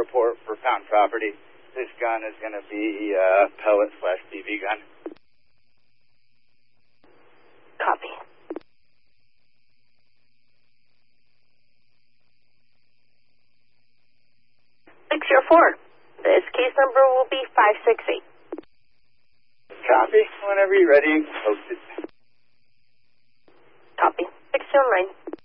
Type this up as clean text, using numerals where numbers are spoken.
report for found property. This gun is going to be pellet/BB gun. Copy. 604. This case number will be 568. Copy. Whenever you're ready, post it. Copy. 609.